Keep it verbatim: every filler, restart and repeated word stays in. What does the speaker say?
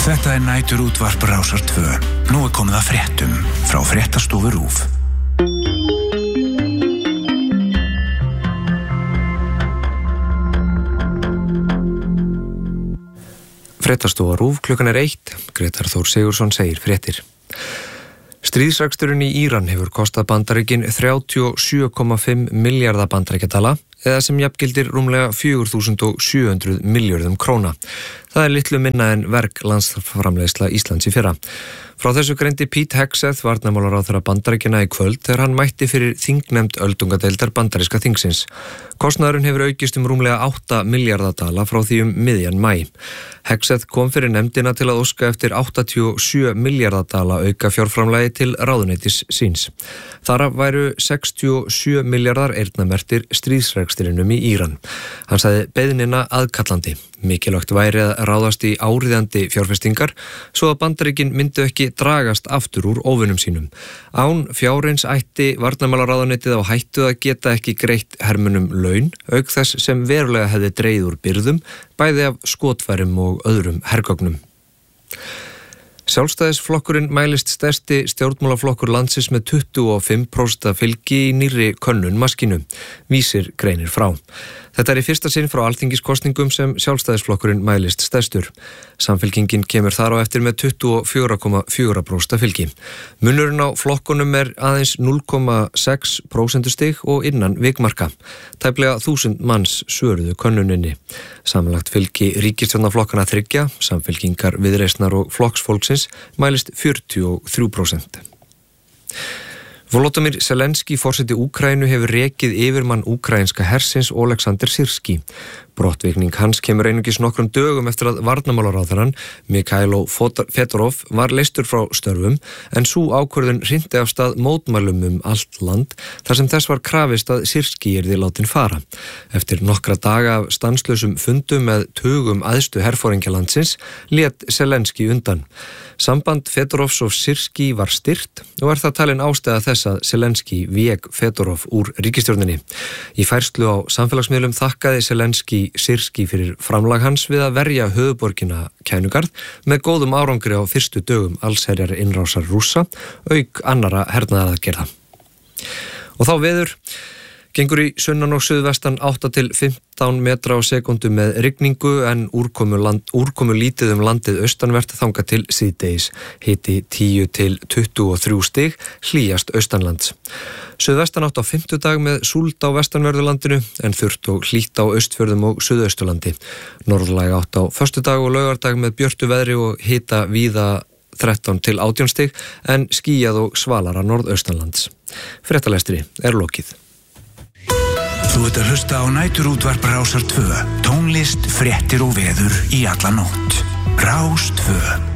Þetta er næturútvarp Rásar tvö. Nú er komið að fréttum frá Fréttastofu RÚV. Fréttastofa RÚV, klukkan er eitt. Grétar Þór Sigurðsson segir fréttir. Stríðsreksturinn í Íran hefur kostað Bandaríkin þrjátíu og sjö komma fimm milljarða bandaríkjadala eða sem jafngildir rúmlega fjögur þúsund sjö hundruð milljörðum króna. Það er litlu minna en verg landsframleiðsla Íslands í fyrra. Frá þessu greindi Pete Hegseth, varnarmálaráðherra Bandaríkjanna í kvöld þegar hann mætti fyrir þingnefnd öldungadeildar bandaríska þingsins. Kostnaðurinn hefur aukist um rúmlega átta milljarða dala frá því um miðjan maí. Hegseth kom fyrir nefndina til að óska eftir áttatíu og sjö milljarða dala auka fjárframlagi til ráðuneytis síns. Þar af væru sextíu og sjö milljarðar eyrnamerktir stríðsrekstrinum í Íran. Hann sagði beiðnina aðkallandi. Mikilvægt væri að ráðast í áríðandi fjárfestingar svo að Bandaríkin myndu ekki dragast aftur úr óvinum sínum. Án fjárins ætti varnarmálaráðuneytið á hættu að geta ekki greitt hermunum laun, auk þess sem verulega hefði dregið úr byrðum, bæði af skotfærum og öðrum hergögnum. Sjálfstæðisflokkurinn mælist stærsti stjórnmálaflokkur landsins með tuttugu og fimm prósent fylgi í nýrri könnun Maskínu. Vísir greinir frá. Þetta er í fyrsta sinn frá alþingiskosningum sem Sjálfstæðisflokkurinn mælist stærstur. Samfylkingin kemur þar á eftir með tuttugu og fjögur komma fjögur prósent fylgi. Munurinn á flokkunum er aðeins núll komma sex prósentustig og innan vikmarka. Tæplega þúsund manns svöruðu könnuninni. Samanlagt fylgi ríkisstjórnarflokkana þriggja, Samfylkingar, Viðreisnar og Flokksfólksins mælist fjörutíu og þrjú prósent. Volodymyr Zelenský, forseti Úkraínu, hefur rekið yfirmann úkraínska hersins Oleksandr Syrský. Brottvikning hans kemur einungis nokkrum dögum eftir að varnarmálaráðherrann Mikhailo Fedorov var leystur frá störfum en sú ákvörðun hrinti af stað mótmælum um allt land þar sem þess var krafist að Syrský yrði látin fara. Eftir nokkra daga af stanslausum fundum með tugum æðstu herforingja landsins lét Zelenský undan. Samband Fedorovs og Syrský var styrt og er það talin ástæða þess að Zelenský vék Fedorov úr ríkisstjórninni. Í færslu á samfélagsmiðlum þakkaði Zelenský Syrský fyrir framlag hans við að verja höfuðborgina Kænugarð með góðum árangri á fyrstu dögum allsherjar innrásar Rússa, auk annara hernaðaraðgerða. Og þá veður. Gengur í sunnan og suðvestan átta til fimmtán metra á sekundu með rigningu en úrkomu, land, úrkomu lítið um landið austanvert þangað til síðdegis. Hiti tíu til tuttugu og þrjú stig, hlýjast austanlands. Suðvestan átt á fimmtudag með súld á vestanverðurlandinu en þurrt og hlýtt á austfjörðum og suðausturlandi. Norðlæg átt á föstudag og laugardag með björtu veðri og hita víða þrettán til átján stig en skýjað og svalara norðaustanlands. Fréttalestri er lokið. Þú ert að hlusta á næturútvarp Rásar tvö. Tónlist, fréttir og veður í alla nótt. Rás tvö.